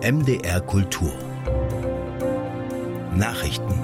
MDR Kultur Nachrichten.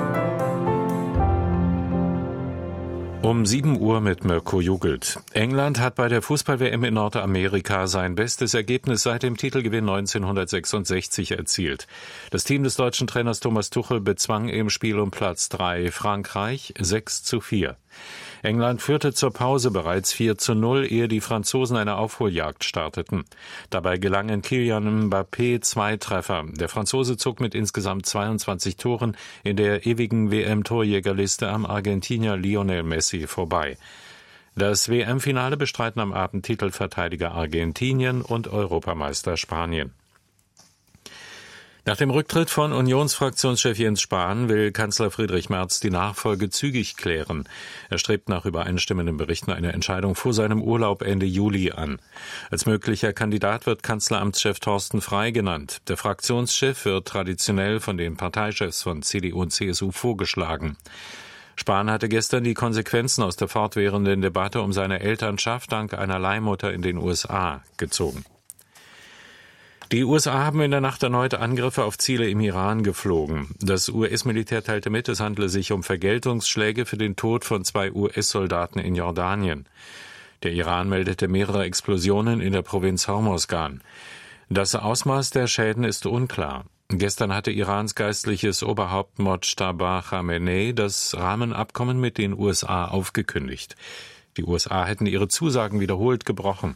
Um 7 Uhr mit Mirko Jugelt. England hat bei der Fußball-WM in Nordamerika sein bestes Ergebnis seit dem Titelgewinn 1966 erzielt. Das Team des deutschen Trainers Thomas Tuchel bezwang im Spiel um Platz 3 Frankreich 6:4. England führte zur Pause bereits 4:0, ehe die Franzosen eine Aufholjagd starteten. Dabei gelangen Kylian Mbappé 2 Treffer. Der Franzose zog mit insgesamt 22 Toren in der ewigen WM-Torjägerliste am Argentinier Lionel Messi vorbei. Das WM-Finale bestreiten am Abend Titelverteidiger Argentinien und Europameister Spanien. Nach dem Rücktritt von Unionsfraktionschef Jens Spahn will Kanzler Friedrich Merz die Nachfolge zügig klären. Er strebt nach übereinstimmenden Berichten eine Entscheidung vor seinem Urlaub Ende Juli an. Als möglicher Kandidat wird Kanzleramtschef Thorsten Frey genannt. Der Fraktionschef wird traditionell von den Parteichefs von CDU und CSU vorgeschlagen. Spahn hatte gestern die Konsequenzen aus der fortwährenden Debatte um seine Elternschaft dank einer Leihmutter in den USA gezogen. Die USA haben in der Nacht erneut Angriffe auf Ziele im Iran geflogen. Das US-Militär teilte mit, es handle sich um Vergeltungsschläge für den Tod von 2 US-Soldaten in Jordanien. Der Iran meldete mehrere Explosionen in der Provinz Hormozgan. Das Ausmaß der Schäden ist unklar. Gestern hatte Irans geistliches Oberhaupt Mojtaba Khamenei das Rahmenabkommen mit den USA aufgekündigt. Die USA hätten ihre Zusagen wiederholt gebrochen.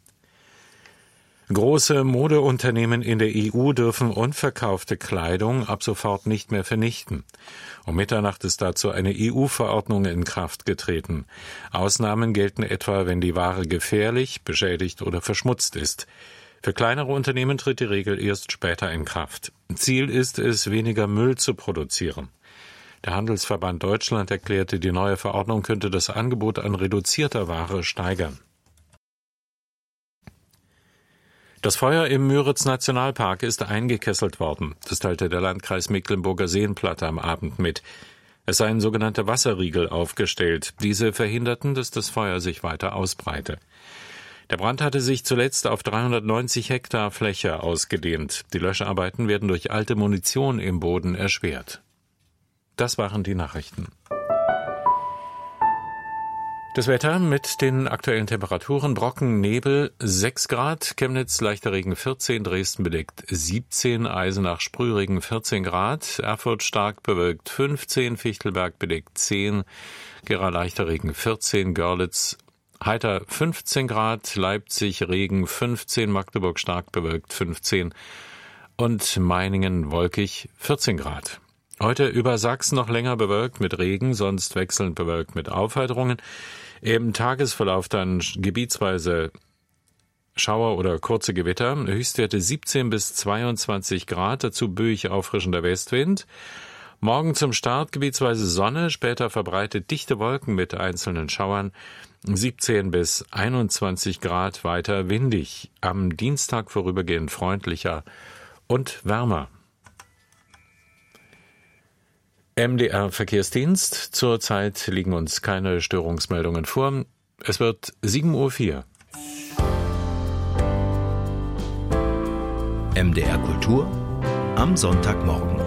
Große Modeunternehmen in der EU dürfen unverkaufte Kleidung ab sofort nicht mehr vernichten. Um Mitternacht ist dazu eine EU-Verordnung in Kraft getreten. Ausnahmen gelten etwa, wenn die Ware gefährlich, beschädigt oder verschmutzt ist. Für kleinere Unternehmen tritt die Regel erst später in Kraft. Ziel ist es, weniger Müll zu produzieren. Der Handelsverband Deutschland erklärte, die neue Verordnung könnte das Angebot an reduzierter Ware steigern. Das Feuer im Müritz-Nationalpark ist eingekesselt worden. Das teilte der Landkreis Mecklenburger Seenplatte am Abend mit. Es seien sogenannte Wasserriegel aufgestellt. Diese verhinderten, dass das Feuer sich weiter ausbreite. Der Brand hatte sich zuletzt auf 390 Hektar Fläche ausgedehnt. Die Löscharbeiten werden durch alte Munition im Boden erschwert. Das waren die Nachrichten. Das Wetter mit den aktuellen Temperaturen: Brocken, Nebel 6 Grad, Chemnitz leichter Regen 14, Dresden bedeckt 17, Eisenach Sprühregen 14 Grad, Erfurt stark bewölkt 15, Fichtelberg bedeckt 10, Gera leichter Regen 14, Görlitz heiter 15 Grad, Leipzig Regen 15, Magdeburg stark bewölkt 15 und Meiningen wolkig 14 Grad. Heute über Sachsen noch länger bewölkt mit Regen, sonst wechselnd bewölkt mit Aufheiterungen. Im Tagesverlauf dann gebietsweise Schauer oder kurze Gewitter, Höchstwerte 17 bis 22 Grad, dazu böig auffrischender Westwind. Morgen zum Start gebietsweise Sonne, später verbreitet dichte Wolken mit einzelnen Schauern, 17 bis 21 Grad, weiter windig. Am Dienstag vorübergehend freundlicher und wärmer. MDR Verkehrsdienst. Zurzeit liegen uns keine Störungsmeldungen vor. Es wird 7:04 Uhr. MDR Kultur am Sonntagmorgen.